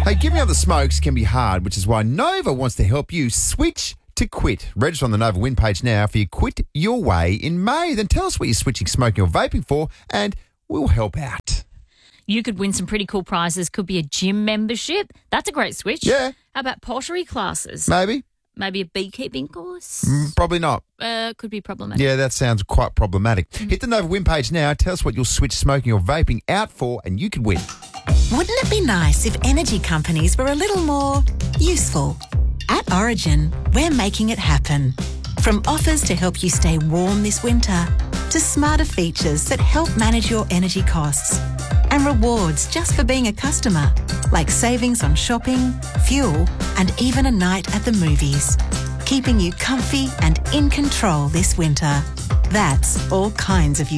Hey, giving up the smokes can be hard, which is why Nova wants to help you switch to quit. Register on the Nova Win page now for your Quit Your Way in May. Then tell us what you're switching smoking or vaping for and we'll help out. You could win some pretty cool prizes. Could be a gym membership. That's a great switch. Yeah. How about pottery classes? Maybe. Maybe a beekeeping course? Probably not. Could be problematic. Yeah, that sounds quite problematic. Hit the Nova Win page now. Tell us what you'll switch smoking or vaping out for and you could win. Wouldn't it be nice if energy companies were a little more useful? At Origin, we're making it happen. From offers to help you stay warm this winter, to smarter features that help manage your energy costs, and rewards just for being a customer, like savings on shopping, fuel, and even a night at the movies. Keeping you comfy and in control this winter. That's all kinds of